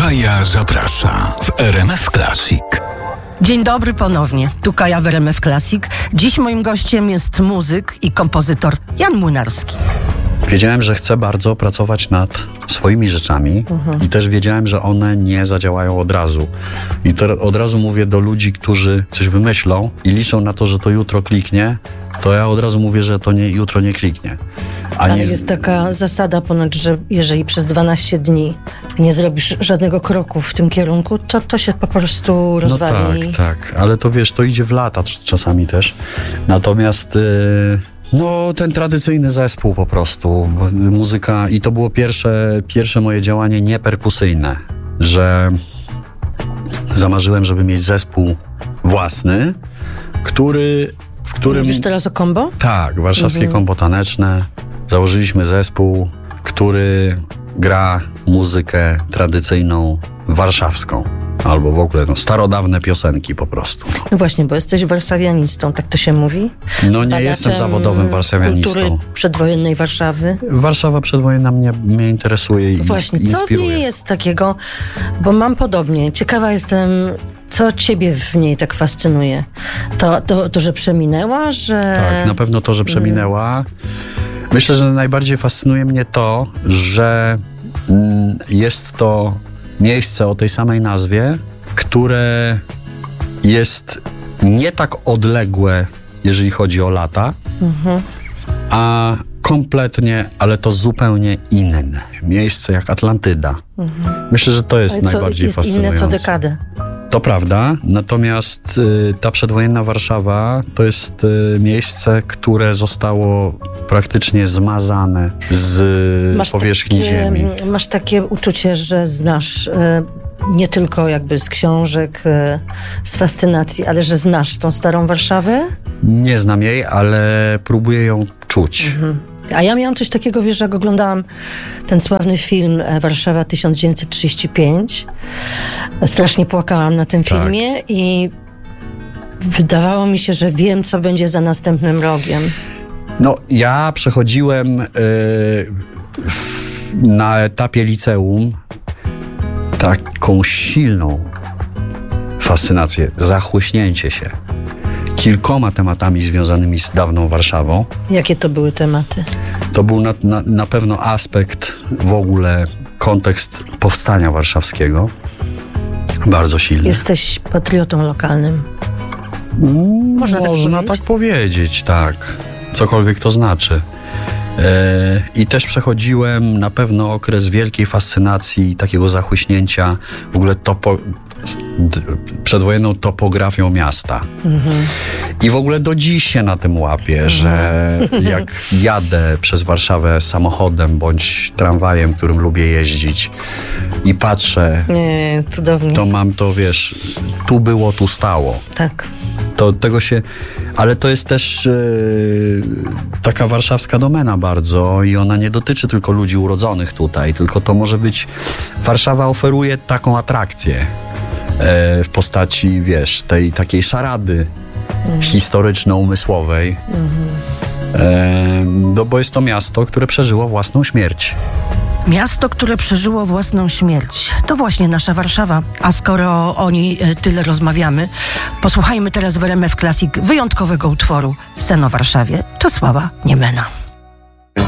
Kaja zaprasza w RMF Classic. Dzień dobry ponownie, tu Kaja w RMF Classic. Dziś moim gościem jest muzyk i kompozytor Jan Młynarski. Wiedziałem, że chcę bardzo pracować nad swoimi rzeczami i też wiedziałem, że one nie zadziałają od razu. I to od razu mówię do ludzi, którzy coś wymyślą i liczą na to, że to jutro kliknie, to ja od razu mówię, że to jutro nie kliknie. Ale jest taka zasada ponoć, że jeżeli przez 12 dni nie zrobisz żadnego kroku w tym kierunku, to się po prostu rozwali. No tak, ale to wiesz, to idzie w lata czasami też. Natomiast ten tradycyjny zespół po prostu, muzyka, i to było pierwsze moje działanie nieperkusyjne, że zamarzyłem, żeby mieć zespół własny, w którym... Mówisz teraz o kombo? Tak, warszawskie kombo taneczne. Założyliśmy zespół, który gra muzykę tradycyjną warszawską. Albo w ogóle starodawne piosenki po prostu. No właśnie, bo jesteś warszawianistą, tak to się mówi? No nie jestem zawodowym warszawianistą. Kultury przedwojennej Warszawy. Warszawa przedwojenna mnie interesuje i właśnie, inspiruje. Co w niej jest takiego? Bo mam podobnie. Ciekawa jestem, co ciebie w niej tak fascynuje? To że przeminęła, że... Tak, na pewno to, że przeminęła. Myślę, że najbardziej fascynuje mnie to, że jest to miejsce o tej samej nazwie, które jest nie tak odległe, jeżeli chodzi o lata, a kompletnie, ale to zupełnie inne. Miejsce jak Atlantyda. Myślę, że to jest najbardziej fascynujące. Jest inne co dekadę. To prawda, natomiast ta przedwojenna Warszawa to jest miejsce, które zostało praktycznie zmazane z powierzchni ziemi. Masz takie uczucie, że znasz nie tylko jakby z książek, z fascynacji, ale że znasz tą starą Warszawę? Nie znam jej, ale próbuję ją czuć. A ja miałam coś takiego, wiesz, jak oglądałam ten sławny film Warszawa 1935. Strasznie płakałam na tym filmie i wydawało mi się, że wiem, co będzie za następnym rogiem. No, ja przechodziłem na etapie liceum taką silną fascynację, zachłyśnięcie się kilkoma tematami związanymi z dawną Warszawą. Jakie to były tematy? To był na pewno aspekt, w ogóle kontekst powstania warszawskiego. Bardzo silny. Jesteś patriotą lokalnym. Można tak powiedzieć, tak. Cokolwiek to znaczy. I też przechodziłem na pewno okres wielkiej fascynacji, takiego zachłyśnięcia w ogóle przedwojenną topografią miasta. I w ogóle do dziś się na tym łapię, że jak jadę przez Warszawę samochodem bądź tramwajem, którym lubię jeździć i patrzę, cudownie. to mam to, wiesz, tu było, tu stało. Tak. Ale to jest też taka warszawska domena bardzo i ona nie dotyczy tylko ludzi urodzonych tutaj, tylko to może być, Warszawa oferuje taką atrakcję w postaci, wiesz, tej takiej szarady historyczno-umysłowej, bo jest to miasto, które przeżyło własną śmierć. Miasto, które przeżyło własną śmierć. To właśnie nasza Warszawa. A skoro o niej tyle rozmawiamy, posłuchajmy teraz w RMF Classic wyjątkowego utworu Sen o Warszawie Czesława Niemena.